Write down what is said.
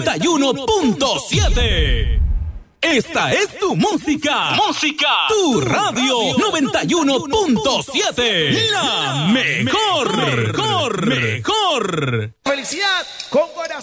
91.7. Esta es tu música. Tu radio 91.7. La mejor. Felicidad con corazón.